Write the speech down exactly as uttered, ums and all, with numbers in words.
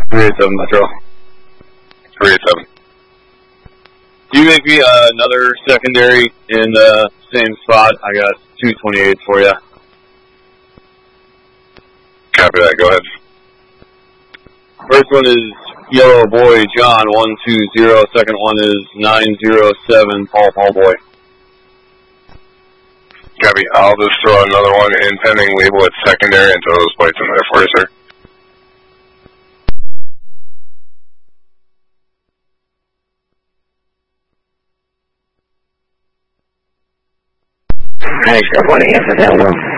three eight seven Metro. three eight seven. Do you make me uh, another secondary in the same spot? I got two twenty-eights for you. Copy that, go ahead. First one is Yellow Boy John one two zero. Second one is nine zero seven Paul Paul Boy. Copy. I'll just throw another one in pending label at secondary and throw those plates in there for you, sir. Thanks, good morning, answer that one.